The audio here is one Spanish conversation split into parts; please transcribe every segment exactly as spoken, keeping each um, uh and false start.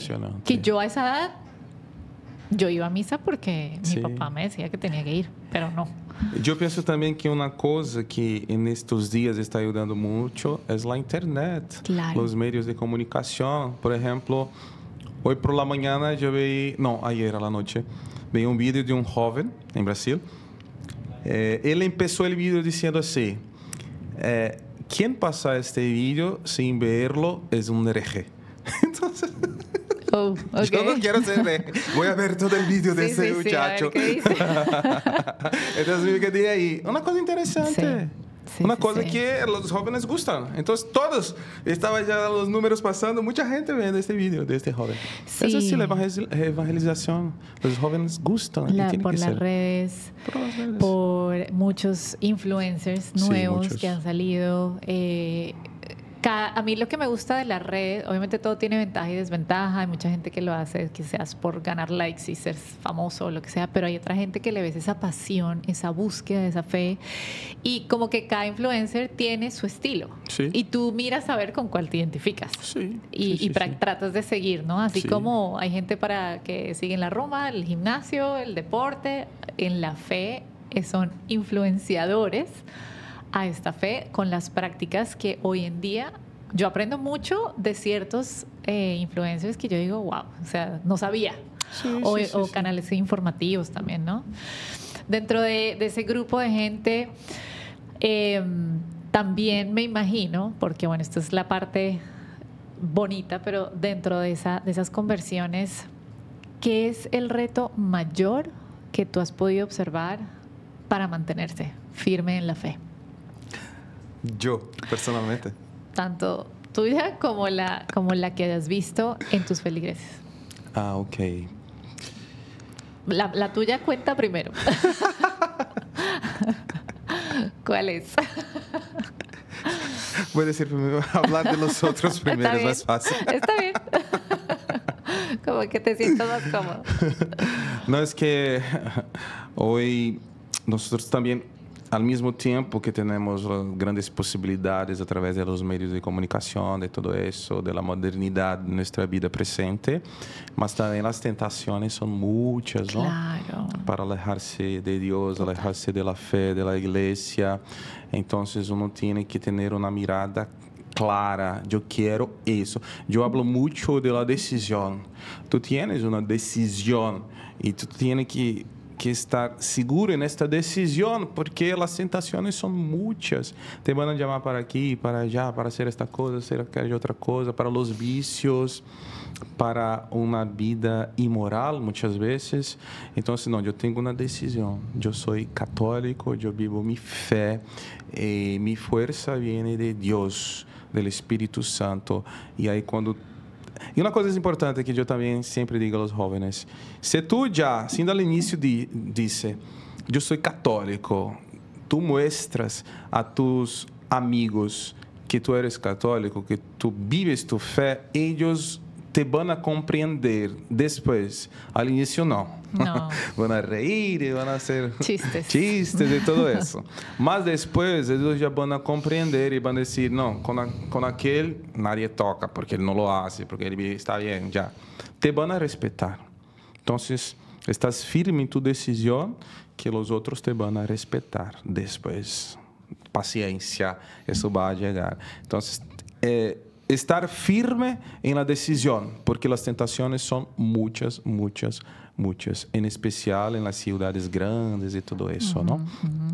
Impresionante. Que yo a esa edad, yo iba a misa porque Sí. mi papá me decía que tenía que ir, pero no. Eu penso também que uma coisa que nestes dias está ajudando muito é a internet, Claro. os meios de comunicação. Por exemplo, hoje por la mañana eu vi, não, ayer a la noche, vi um vídeo de um jovem em Brasil. Eh, ele começou o vídeo dizendo assim: eh, quem passar este vídeo sem verlo é um hereje. Então, Oh, okay. yo no quiero ser hereje. Voy a ver todo el vídeo de Sí, ese sí, sí, muchacho. a ver qué dice. Entonces me quedé ahí. Una cosa interesante. Sí. Sí, Una sí, cosa sí. que los jóvenes gustan. Entonces todos, estaban ya los números pasando, mucha gente viendo este vídeo de este joven. Sí. Es así la evangel- evangelización. Los jóvenes gustan. La- y tiene por que las ser. redes, Por las redes. por muchos influencers Sí, nuevos muchos. que han salido. Eh, ca- a mí lo que me gusta de la red, obviamente todo tiene ventaja y desventaja. Hay mucha gente que lo hace, que seas por ganar likes y ser famoso o lo que sea, pero hay otra gente que le ves esa pasión, esa búsqueda, esa fe. Y como que cada influencer tiene su estilo. Sí. Y tú miras a ver con cuál te identificas. Sí, Y, sí, y sí, pra- sí. tratas de seguir, ¿no? Así Sí. como hay gente para que siguen la Roma, el gimnasio, el deporte, en la fe eh, son influenciadores a esta fe con las prácticas que hoy en día yo aprendo mucho de ciertos eh, influencers que yo digo, wow, o sea, no sabía. Sí, o sí, sí, o sí. canales informativos también, ¿no? Dentro de, de ese grupo de gente, eh, también me imagino, porque bueno, esto es la parte bonita, pero dentro de, esa, de esas conversiones, ¿qué es el reto mayor que tú has podido observar para mantenerse firme en la fe? Yo, personalmente. Tanto tuya como la, como la que has visto en tus feligreses. Ah, ok. La, la tuya cuenta primero. ¿Cuál es? Voy a decir primero, hablar de los otros primero, Está es bien. más fácil. Está bien. Como que te sientas más cómodo. No, es que hoy nosotros también, al mismo tiempo que tenemos las grandes posibilidades a través de los medios de comunicación, de todo eso, de la modernidad de nuestra vida presente, mas también las tentaciones son muchas, ¿no? Claro. Para alejarse de Dios, alejarse de la fe, de la iglesia. Entonces uno tiene que tener una mirada clara, yo quiero eso. Yo hablo mucho de la decisión. Tú tienes una decisión y tú tienes que, que estar seguro en esta decisión porque las tentaciones son muchas. Te van a llamar para aquí, para allá, para hacer esta cosa, hacer aquella otra cosa, para los vicios, para una vida inmoral muchas veces. Entonces, no, yo tengo una decisión. Yo soy católico, yo vivo mi fe, eh, mi fuerza viene de Dios, del Espíritu Santo. Y ahí cuando... E uma coisa importante que eu também sempre digo aos jovens: se tu já, sendo ao início, di, disse, eu sou católico, tu muestras a tus amigos que tu eres católico, que tu vives tu fé, eles te van a compreender. Depois, ao início, não. No. Van a reír y van a hacer Chistes. chistes de todo eso. Mas después ellos ya van a comprender y van a decir, no, con, a, con aquel nadie toca porque él no lo hace, porque él está bien, ya. Te van a respetar. Entonces, estás firme en tu decisión que los otros te van a respetar después. Paciencia, eso va a llegar. Entonces, eh, estar firme en la decisión, porque las tentaciones son muchas, muchas, muchas, en especial en las ciudades grandes y todo eso, ¿no? Uh-huh.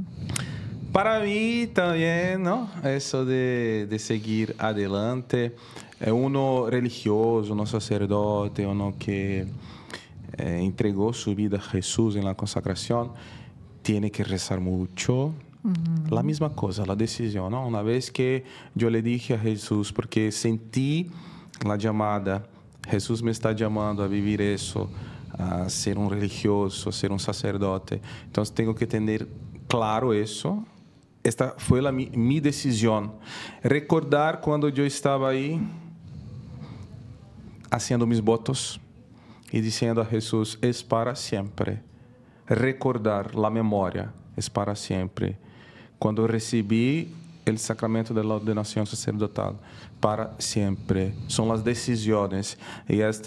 Para mí también, ¿no? Eso de, de seguir adelante, uno religioso, uno sacerdote, uno que eh, entregó su vida a Jesús en la consagración, tiene que rezar mucho. Uh-huh. La misma cosa, la decisión, ¿no? Una vez que yo le dije a Jesús, porque sentí la llamada, Jesús me está llamando a vivir eso, a ser un religioso, a ser un sacerdote. Entonces tengo que tener claro eso. Esta fue la, mi, mi decisión. Recordar cuando yo estaba ahí haciendo mis votos y diciendo a Jesús, es para siempre. Recordar la memoria, es para siempre. Cuando recibí el sacramento de la ordenación sacerdotal, para siempre. Son las decisiones y esta